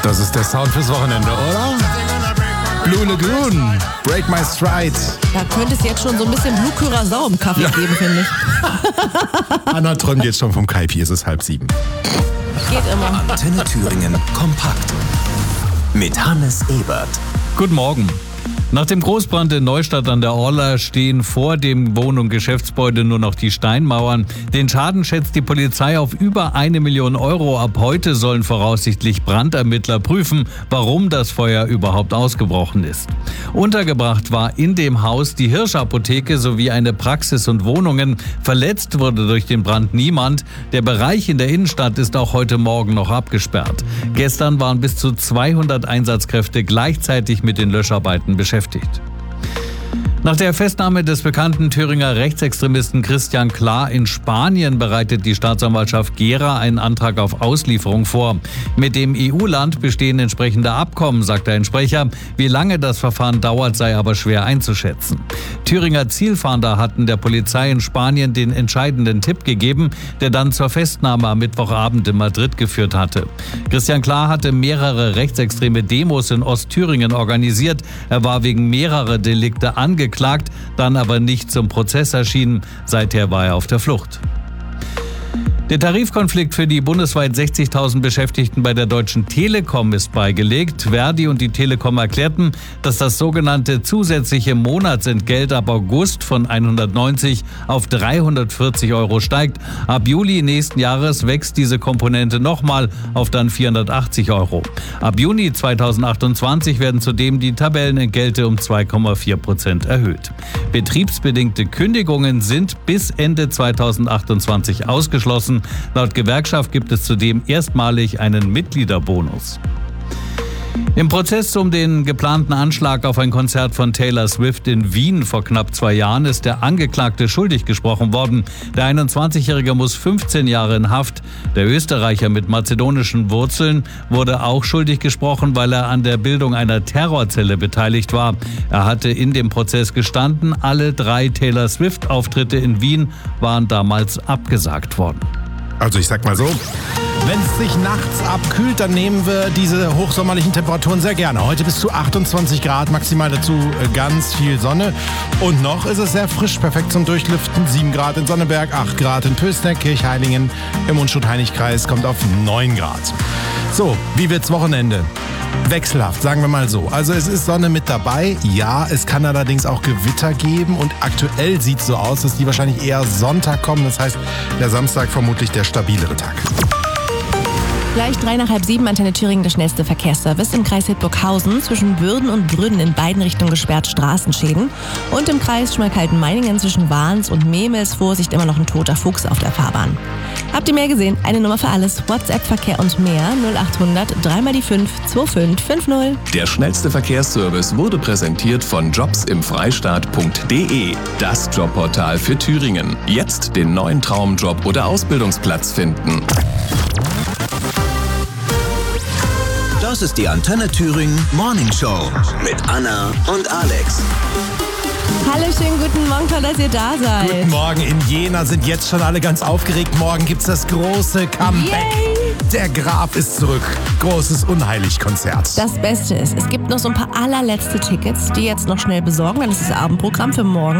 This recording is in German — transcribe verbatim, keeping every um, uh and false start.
Das ist der Sound fürs Wochenende, oder? Blue Lagoon, Break My Stride. Da könnte es jetzt schon so ein bisschen Blue Curacao im Kaffee ja. geben, finde ich. Anna träumt jetzt schon vom Kaipi, es ist halb sieben. Geht immer. Antenne Thüringen kompakt mit Hannes Ebert. Guten Morgen. Nach dem Großbrand in Neustadt an der Orla stehen vor dem Wohn- und Geschäftsgebäude nur noch die Steinmauern. Den Schaden schätzt die Polizei auf über eine Million Euro. Ab heute sollen voraussichtlich Brandermittler prüfen, warum das Feuer überhaupt ausgebrochen ist. Untergebracht war in dem Haus die Hirschapotheke sowie eine Praxis und Wohnungen. Verletzt wurde durch den Brand niemand. Der Bereich in der Innenstadt ist auch heute Morgen noch abgesperrt. Gestern waren bis zu zweihundert Einsatzkräfte gleichzeitig mit den Löscharbeiten beschäftigt. Nach der Festnahme des bekannten Thüringer Rechtsextremisten Christian Klar in Spanien bereitet die Staatsanwaltschaft Gera einen Antrag auf Auslieferung vor. Mit dem E U-Land bestehen entsprechende Abkommen, sagt ein Sprecher. Wie lange das Verfahren dauert, sei aber schwer einzuschätzen. Thüringer Zielfahnder hatten der Polizei in Spanien den entscheidenden Tipp gegeben, der dann zur Festnahme am Mittwochabend in Madrid geführt hatte. Christian Klar hatte mehrere rechtsextreme Demos in Ostthüringen organisiert. Er war wegen mehrerer Delikte angeklagt. Klagt, dann aber nicht zum Prozess erschienen. Seither war er auf der Flucht. Der Tarifkonflikt für die bundesweit sechzigtausend Beschäftigten bei der Deutschen Telekom ist beigelegt. Verdi und die Telekom erklärten, dass das sogenannte zusätzliche Monatsentgelt ab August von hundertneunzig auf dreihundertvierzig Euro steigt. Ab Juli nächsten Jahres wächst diese Komponente nochmal auf dann vierhundertachtzig Euro. Ab Juni zweitausendachtundzwanzig werden zudem die Tabellenentgelte um zwei Komma vier Prozent erhöht. Betriebsbedingte Kündigungen sind bis Ende zweitausendachtundzwanzig ausgeschlossen. Laut Gewerkschaft gibt es zudem erstmalig einen Mitgliederbonus. Im Prozess um den geplanten Anschlag auf ein Konzert von Taylor Swift in Wien vor knapp zwei Jahren ist der Angeklagte schuldig gesprochen worden. Der einundzwanzigjährige muss fünfzehn Jahre in Haft. Der Österreicher mit mazedonischen Wurzeln wurde auch schuldig gesprochen, weil er an der Bildung einer Terrorzelle beteiligt war. Er hatte in dem Prozess gestanden. Alle drei Taylor Swift-Auftritte in Wien waren damals abgesagt worden. Also ich sag mal so, wenn es sich nachts abkühlt, dann nehmen wir diese hochsommerlichen Temperaturen sehr gerne. Heute bis zu achtundzwanzig Grad, maximal dazu ganz viel Sonne. Und noch ist es sehr frisch, perfekt zum Durchlüften. sieben Grad in Sonneberg, acht Grad in Pößneck, Kirchheilingen. Im Unstrut-Heinig-Kreis kommt auf neun Grad. So, wie wird's Wochenende? Wechselhaft, sagen wir mal so. Also es ist Sonne mit dabei. Ja, es kann allerdings auch Gewitter geben. Und aktuell sieht es so aus, dass die wahrscheinlich eher Sonntag kommen. Das heißt, der Samstag vermutlich der stabilere Tag. Gleich drei nach halb sieben, Antenne Thüringen, der schnellste Verkehrsservice. Im Kreis Hildburghausen zwischen Würden und Brünn in beiden Richtungen gesperrt, Straßenschäden. Und im Kreis Schmalkalden-Meiningen zwischen Wahns und Memels, Vorsicht, immer noch ein toter Fuchs auf der Fahrbahn. Habt ihr mehr gesehen? Eine Nummer für alles. WhatsApp-Verkehr und mehr. null achthundert drei mal die fünf zwei fünf fünf null. Der schnellste Verkehrsservice wurde präsentiert von jobs im freistaat punkt de. Das Jobportal für Thüringen. Jetzt den neuen Traumjob oder Ausbildungsplatz finden. Das ist die Antenne Thüringen Morning Show mit Anna und Alex. Hallo, schönen guten Morgen, toll, dass ihr da seid. Guten Morgen, in Jena sind jetzt schon alle ganz aufgeregt. Morgen gibt's das große Comeback. Yay. Der Graf ist zurück. Großes Unheilig-Konzert. Das Beste ist, es gibt noch so ein paar allerletzte Tickets, die jetzt noch schnell besorgen, denn das ist das Abendprogramm für morgen.